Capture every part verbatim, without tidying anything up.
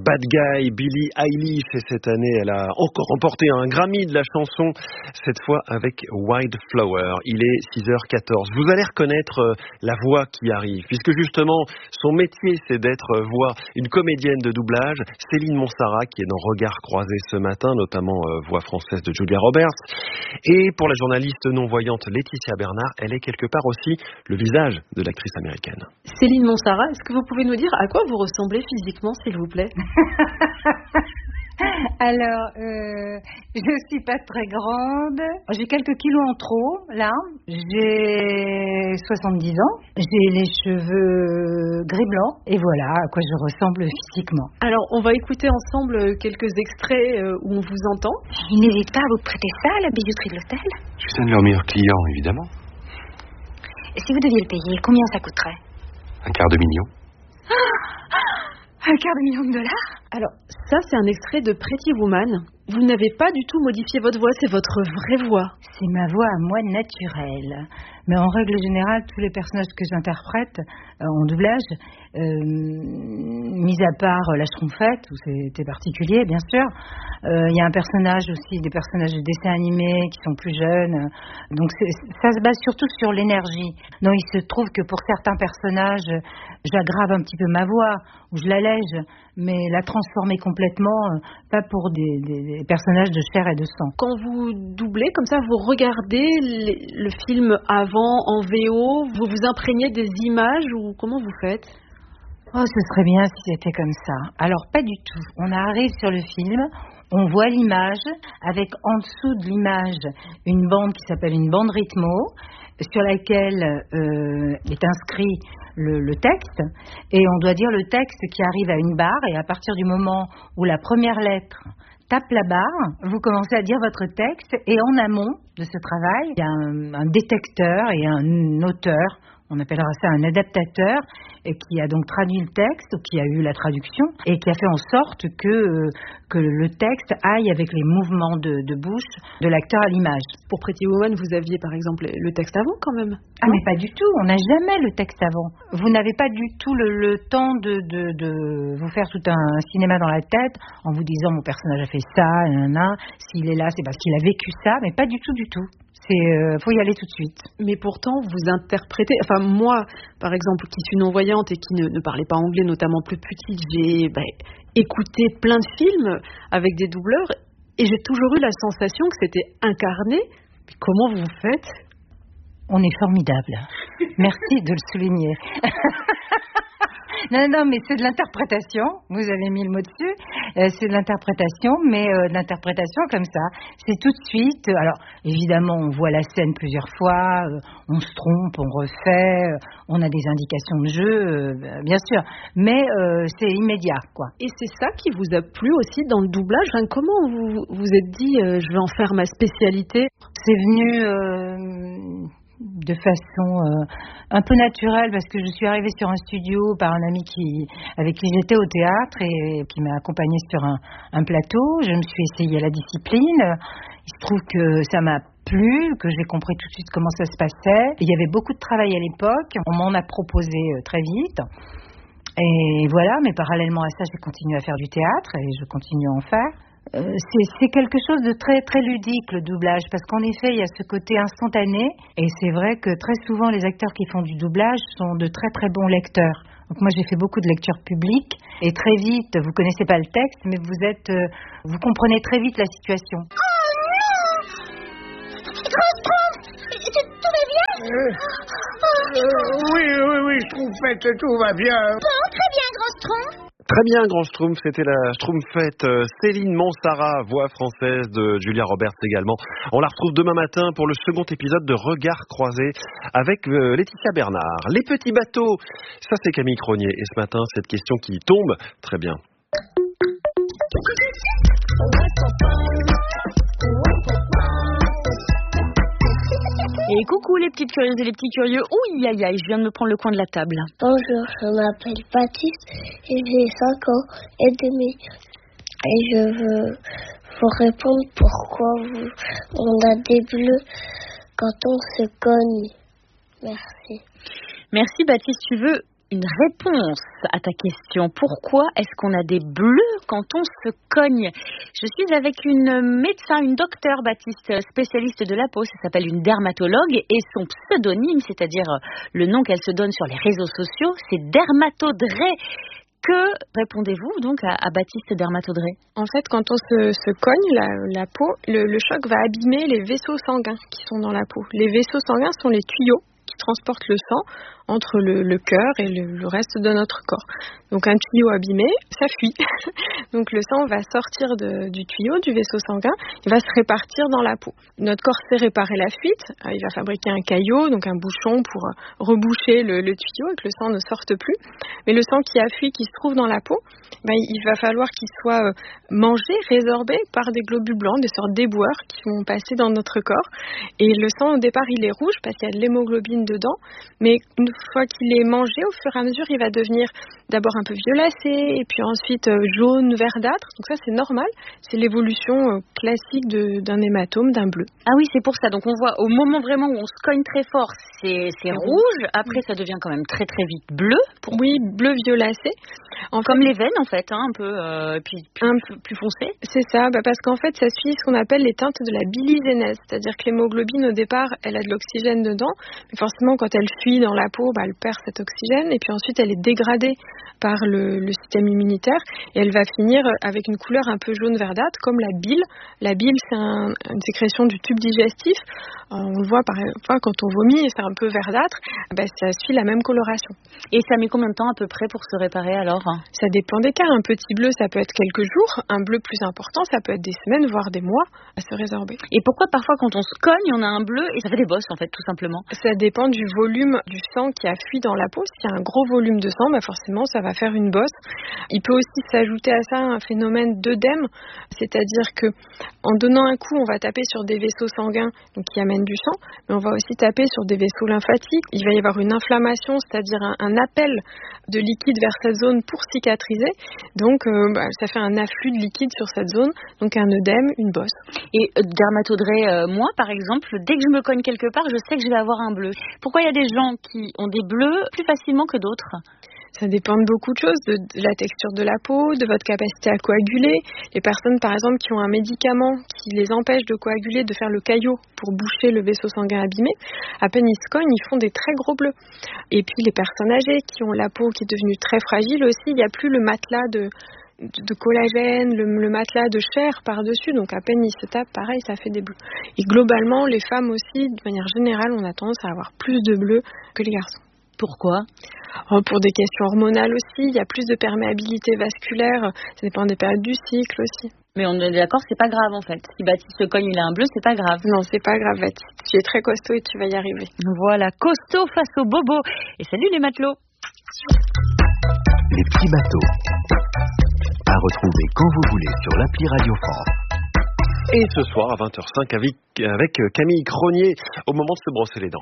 Bad Guy, Billie Eilish, et cette année, elle a encore remporté un Grammy de la chanson, cette fois avec Wildflower. Il est six heures quatorze. Vous allez reconnaître la voix qui arrive, puisque justement, son métier, c'est d'être voix, une comédienne de doublage, Céline Monsarrat, qui est dans Regard croisé ce matin, notamment euh, voix française de Julia Roberts. Et pour la journaliste non-voyante Laetitia Bernard, elle est quelque part aussi le visage de l'actrice américaine. Céline Monsarrat, est-ce que vous pouvez nous dire à quoi vous ressemblez physiquement, s'il vous plaît? Alors, euh, je suis pas très grande. J'ai quelques kilos en trop, là. J'ai soixante-dix ans. J'ai les cheveux gris-blancs. Et voilà à quoi je ressemble physiquement. Alors, on va écouter ensemble quelques extraits où on vous entend. Ils n'hésitent pas à vous prêter ça à la bijouterie de l'hôtel. Je suis un de leurs meilleurs clients, évidemment. Et si vous deviez le payer, combien ça coûterait? Un quart de million. Un quart de million de dollars? Alors, ça, c'est un extrait de Pretty Woman. Vous n'avez pas du tout modifié votre voix, c'est votre vraie voix. C'est ma voix à moi naturelle. Mais en règle générale, tous les personnages que j'interprète euh, en doublage, euh, mis à part la Schtroumpfette, où c'était particulier, bien sûr, il euh, y a un personnage aussi, des personnages de dessins animés qui sont plus jeunes. Donc c'est, ça se base surtout sur l'énergie. Non, il se trouve que pour certains personnages, j'aggrave un petit peu ma voix, ou je l'allège, mais la transformer complètement, euh, pas pour des, des, des personnages de chair et de sang. Quand vous doublez, comme ça, vous regardez les, le film avant, en V O, vous vous imprégnez des images ou comment vous faites? Oh, ce serait bien si c'était comme ça. Alors, pas du tout. On arrive sur le film, on voit l'image, avec en dessous de l'image une bande qui s'appelle une bande rythmo, sur laquelle euh, est inscrit le, le texte, et on doit dire le texte qui arrive à une barre, et à partir du moment où la première lettre tape la barre, vous commencez à dire votre texte, et en amont de ce travail, il y a un, un détecteur et un auteur, on appellera ça un adaptateur, et qui a donc traduit le texte, ou qui a eu la traduction, et qui a fait en sorte que, euh, que le texte aille avec les mouvements de, de bouche de l'acteur à l'image. Pour Pretty Woman, vous aviez par exemple le texte avant quand même? Ah non, mais pas du tout, on n'a jamais le texte avant. Vous n'avez pas du tout le, le temps de, de, de vous faire tout un cinéma dans la tête en vous disant mon personnage a fait ça, nanana, s'il est là c'est parce qu'il a vécu ça, mais pas du tout du tout. C'est euh, faut y aller tout de suite. Mais pourtant, vous interprétez... Enfin, moi, par exemple, qui suis non-voyante et qui ne, ne parlais pas anglais, notamment plus petite, j'ai bah, écouté plein de films avec des doubleurs et j'ai toujours eu la sensation que c'était incarné. Mais comment vous faites? On est formidable. Merci de le souligner. Non, non, mais c'est de l'interprétation. Vous avez mis le mot dessus. Euh, c'est de l'interprétation, mais euh, de l'interprétation comme ça. C'est tout de suite. Alors, évidemment, on voit la scène plusieurs fois. Euh, on se trompe, on refait. Euh, on a des indications de jeu, euh, bien sûr. Mais euh, c'est immédiat, quoi. Et c'est ça qui vous a plu aussi dans le doublage. Enfin, comment vous vous êtes dit, euh, je vais en faire ma spécialité? C'est venu... Euh, de façon euh, un peu naturelle, parce que je suis arrivée sur un studio par un ami qui, avec qui j'étais au théâtre et qui m'a accompagnée sur un, un plateau. Je me suis essayée à la discipline. Il se trouve que ça m'a plu, que j'ai compris tout de suite comment ça se passait. Il y avait beaucoup de travail à l'époque. On m'en a proposé très vite. Et voilà, mais parallèlement à ça, j'ai continué à faire du théâtre et je continue à en faire. Euh, c'est, c'est quelque chose de très très ludique, le doublage, parce qu'en effet il y a ce côté instantané, et c'est vrai que très souvent les acteurs qui font du doublage sont de très très bons lecteurs. Donc moi j'ai fait beaucoup de lecture publique, et très vite, vous connaissez pas le texte, mais vous êtes, euh, vous comprenez très vite la situation. Oh non! Grosse tout, tout va bien? euh, euh, Oui, oui, oui, Schtroumpfette, tout va bien. Bon, très bien, Grosse Trompe. Très bien, Grand Schtroumpf, c'était la Schtroumpfette Céline Monsarrat, voix française de Julia Roberts également. On la retrouve demain matin pour le second épisode de Regard croisé avec euh, Laetitia Bernard. Les petits bateaux, ça c'est Camille Cronier. Et ce matin, cette question qui tombe, très bien. Et coucou les petites curieuses et les petits curieux. Ouh, aïe aïe, je viens de me prendre le coin de la table. Bonjour, je m'appelle Baptiste et j'ai cinq ans et demi. Et je veux vous répondre pourquoi vous, on a des bleus quand on se cogne. Merci. Merci Baptiste, tu veux une réponse à ta question. Pourquoi est-ce qu'on a des bleus quand on se cogne? Je suis avec une médecin, une docteure Baptiste, spécialiste de la peau. Ça s'appelle une dermatologue et son pseudonyme, c'est-à-dire le nom qu'elle se donne sur les réseaux sociaux, c'est Dermatodré. Que répondez-vous donc à, à Baptiste Dermatodré? En fait, quand on se, se cogne la, la peau, le, le choc va abîmer les vaisseaux sanguins qui sont dans la peau. Les vaisseaux sanguins sont les tuyaux qui transportent le sang entre le, le cœur et le, le reste de notre corps. Donc un tuyau abîmé, ça fuit. Donc le sang va sortir de, du tuyau, du vaisseau sanguin, il va se répartir dans la peau. Notre corps sait réparer la fuite, il va fabriquer un caillot, donc un bouchon pour reboucher le, le tuyau et que le sang ne sorte plus. Mais le sang qui a fui, qui se trouve dans la peau, ben, il va falloir qu'il soit mangé, résorbé par des globules blancs, des sortes d'éboueurs qui vont passer dans notre corps. Et le sang, au départ, il est rouge parce qu'il y a de l'hémoglobine dedans, mais une fois qu'il est mangé, au fur et à mesure, il va devenir d'abord un peu violacé, et puis ensuite euh, jaune, verdâtre. Donc ça, c'est normal. C'est l'évolution euh, classique de, d'un hématome, d'un bleu. Ah oui, c'est pour ça. Donc on voit au moment vraiment où on se cogne très fort, c'est, c'est rouge. Après, ça devient quand même très très vite bleu. Pour... Oui, bleu violacé. En Comme fait, les veines, en fait, hein, un peu euh, puis, puis, un peu plus foncé. C'est ça, bah parce qu'en fait, ça suit ce qu'on appelle les teintes de la bilizénèse. C'est-à-dire que l'hémoglobine, au départ, elle a de l'oxygène dedans. Mais forcément, quand elle fuit dans la peau, bah, elle perd cet oxygène. Et puis ensuite, elle est dégradée par le, le système immunitaire. Et elle va finir avec une couleur un peu jaune verdâtre, comme la bile. La bile, c'est un, une sécrétion du tube digestif. On le voit parfois quand on vomit, c'est un peu verdâtre. Bah, ça suit la même coloration. Et ça met combien de temps à peu près pour se réparer alors? Ça dépend des cas. Un petit bleu, ça peut être quelques jours. Un bleu plus important, ça peut être des semaines, voire des mois à se résorber. Et pourquoi parfois quand on se cogne, on a un bleu et ça fait des bosses en fait, tout simplement? Ça dépend du volume du sang qui a fui dans la peau. S'il y a un gros volume de sang, bah forcément, ça va faire une bosse. Il peut aussi s'ajouter à ça un phénomène d'œdème, c'est-à-dire que en donnant un coup, on va taper sur des vaisseaux sanguins donc qui amènent du sang, mais on va aussi taper sur des vaisseaux lymphatiques. Il va y avoir une inflammation, c'est-à-dire un, un appel de liquide vers cette zone pour cicatriser. Donc, euh, bah, ça fait un afflux de liquide sur cette zone, donc un œdème, une bosse. Et euh, Dermatodré, euh, moi, par exemple, dès que je me cogne quelque part, je sais que je vais avoir un bleu. Pourquoi il y a des gens qui ont des bleus plus facilement que d'autres? Ça dépend de beaucoup de choses, de, de la texture de la peau, de votre capacité à coaguler. Les personnes, par exemple, qui ont un médicament qui les empêche de coaguler, de faire le caillot pour boucher le vaisseau sanguin abîmé, à peine ils se cognent, ils font des très gros bleus. Et puis les personnes âgées qui ont la peau qui est devenue très fragile aussi, il n'y a plus le matelas de... de collagène, le, le matelas de chair par-dessus, donc à peine ils se tapent, pareil, ça fait des bleus. Et globalement, les femmes aussi, de manière générale, on a tendance à avoir plus de bleus que les garçons. Pourquoi? Oh, pour des questions hormonales aussi, il y a plus de perméabilité vasculaire, ça dépend des périodes du cycle aussi. Mais on est d'accord, c'est pas grave en fait. Si Baptiste se cogne, il a un bleu, c'est pas grave. Non, c'est pas grave, Baptiste. Tu es très costaud et tu vas y arriver. Voilà, costaud face au bobo. Et salut les matelots. Les petits bateaux. À retrouver quand vous voulez sur l'appli Radio France. Et ce soir à vingt heures cinq avec, avec Camille Cronier au moment de se brosser les dents.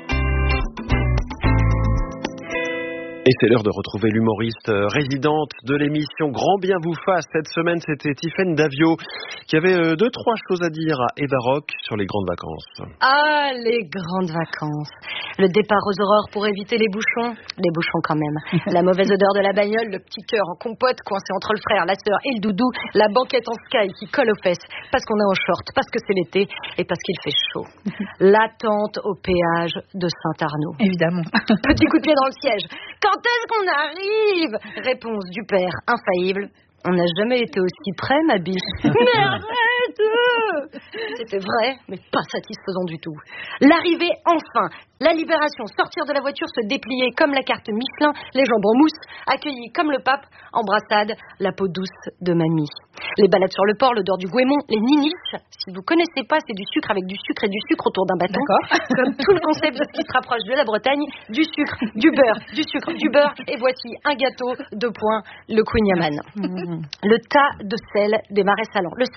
Et c'est l'heure de retrouver l'humoriste résidente de l'émission Grand Bien vous fasse. Cette semaine, c'était Tiffaine Davio qui avait deux, trois choses à dire à Eva Rock sur les grandes vacances. Ah, les grandes vacances. Le départ aux aurores pour éviter les bouchons. Les bouchons quand même. La mauvaise odeur de la bagnole, le petit cœur en compote coincé entre le frère, la sœur et le doudou. La banquette en sky qui colle aux fesses parce qu'on est en short, parce que c'est l'été et parce qu'il fait chaud. L'attente au péage de Saint-Arnaud. Évidemment. Petit coup de pied dans le siège. Quand est-ce qu'on arrive? Réponse du père infaillible. On n'a jamais été aussi près, ma biche. Mais arrête! C'était vrai, mais pas satisfaisant du tout. L'arrivée, enfin. La libération, sortir de la voiture, se déplier comme la carte Michelin, les jambes en mousse, accueilli comme le pape, embrassade, la peau douce de mamie. Les balades sur le port, l'odeur du goémon, les niniches. Si vous connaissez pas, c'est du sucre avec du sucre et du sucre autour d'un bâton. Comme tout le concept de ce qui se rapproche de la Bretagne, du sucre, du beurre, du sucre, du beurre. Et voici un gâteau, deux points, le Queen Yaman. Mmh. Le tas de sel des marais salants. Le sel partout.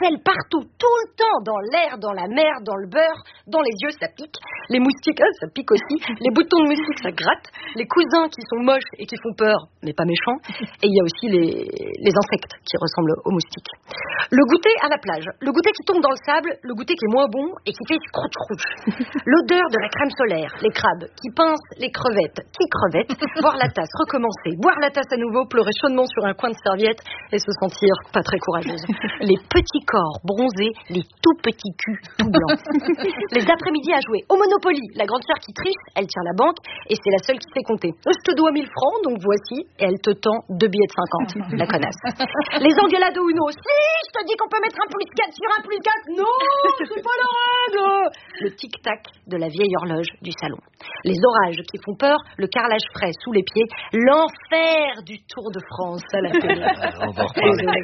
partout, tout le temps, dans l'air, dans la mer, dans le beurre, dans les yeux, ça pique. Les moustiques, ah, ça pique aussi. Les boutons de moustique, ça gratte. Les cousins qui sont moches et qui font peur, mais pas méchants. Et il y a aussi les, les insectes qui ressemblent aux moustiques. Le goûter à la plage, le goûter qui tombe dans le sable, le goûter qui est moins bon et qui fait croûte-croûte. L'odeur de la crème solaire, les crabes qui pincent les crevettes, qui crevettent, boire la tasse, recommencer, boire la tasse à nouveau, pleurer chaudement sur un coin de serviette et se sentir pas très courageuse. Les petits corps bronzés, les tout petits culs tout blancs. Les après-midi à jouer au Monopoly, la grande sœur qui triche, elle tient la banque et c'est la seule qui sait compter. Je te dois mille francs, donc voici, et elle te tend deux billets de cinquante, la connasse. Les engueulades au Uno, si, je te dis qu'on peut mettre un plus quatre sur un plus quatre, non, c'est pas la règle. Le tic-tac de la vieille horloge du salon. Les orages qui font peur, le carrelage frais sous les pieds, l'enfer du Tour de France à la télé. On va reparler.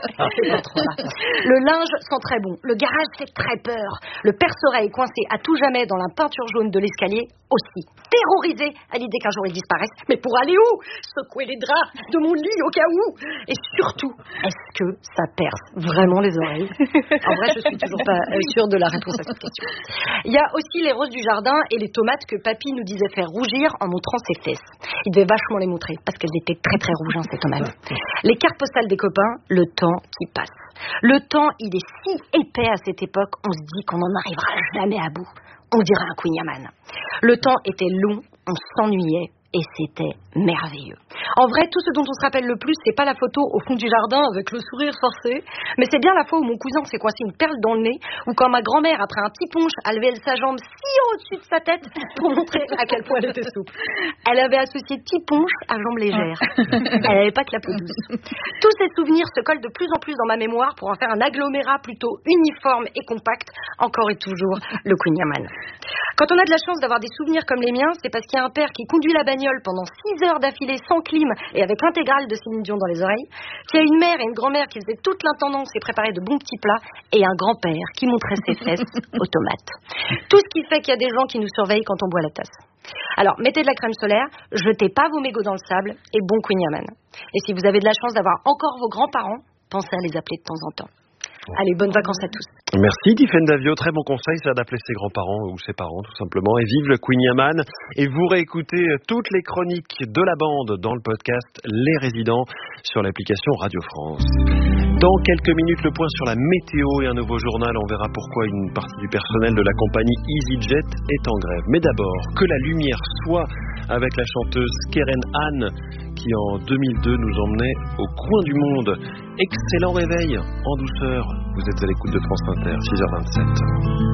Le linge sent très bon, le garage fait très peur, le perce-oreille coincé à tout jamais dans la peinture jaune de l'escalier aussi. Terrorisé à l'idée qu'un jour il disparaisse. Mais pour aller où? Secouer les draps de mon lit au cas où. Et surtout, est-ce que ça perce vraiment les oreilles? En vrai, je suis toujours pas sûre de la réponse à cette question. Il y a aussi les roses du jardin et les tomates que papy nous disait faire rougir en montrant ses fesses. Il devait vachement les montrer parce qu'elles étaient très très rouges, hein, ces tomates. Les cartes postales des copains, le temps qui passe. Le temps, il est si épais à cette époque, on se dit qu'on n'en arrivera jamais à bout. On dirait un Queen Yaman. Le temps était long, on s'ennuyait et c'était merveilleux. En vrai, tout ce dont on se rappelle le plus, c'est pas la photo au fond du jardin avec le sourire forcé, mais c'est bien la fois où mon cousin s'est coincé une perle dans le nez, ou quand ma grand-mère, après un petit punch, a levé sa jambe si haut au-dessus de sa tête pour montrer à quel point elle était souple. Elle avait associé petit punch à jambe légère. Elle n'avait pas que la peau douce. Tous ces souvenirs se collent de plus en plus dans ma mémoire pour en faire un agglomérat plutôt uniforme et compact, encore et toujours le Queen Yaman. Quand on a de la chance d'avoir des souvenirs comme les miens, c'est parce qu'il y a un père qui conduit la bagnole pendant six heures d'affilée sans clim et avec l'intégrale de Céline Dion dans les oreilles, qu'il y a une mère et une grand-mère qui faisaient toute l'intendance et préparaient de bons petits plats, et un grand-père qui montrait ses fesses aux tomates. Tout ce qui fait qu'il y a des gens qui nous surveillent quand on boit la tasse. Alors, mettez de la crème solaire, jetez pas vos mégots dans le sable, et bon Queen Yaman. Et si vous avez de la chance d'avoir encore vos grands-parents, pensez à les appeler de temps en temps. Allez, bonnes vacances à tous. Merci Tiffaine Davio, très bon conseil, ça d'appeler ses grands-parents ou ses parents tout simplement. Et vive le Queen Yaman. Et vous réécoutez toutes les chroniques de la bande dans le podcast Les Résidents sur l'application Radio France. Dans quelques minutes, le point sur la météo et un nouveau journal. On verra pourquoi une partie du personnel de la compagnie EasyJet est en grève. Mais d'abord, que la lumière soit avec la chanteuse Keren Anne qui en deux mille deux nous emmenait au coin du monde. Excellent réveil en douceur. Vous êtes à l'écoute de France Inter, six heures vingt-sept.